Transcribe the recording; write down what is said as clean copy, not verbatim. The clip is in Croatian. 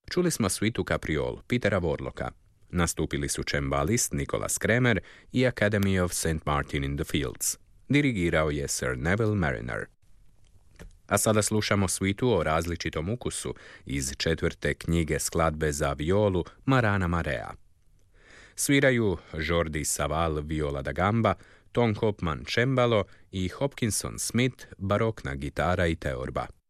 Čuli smo svitu Capriol Petera Warlocka. Nastupili su čembalist Nicholas Kremer i Academy of St. Martin in the Fields. Dirigirao je Sir Neville Mariner. A sada slušamo svitu o različitom ukusu iz 4. knjige skladbe za violu Marana Marea. Sviraju Jordi Savall viola da gamba, Tom Kopman cembalo i Hopkinson Smith barokna gitara i teorba.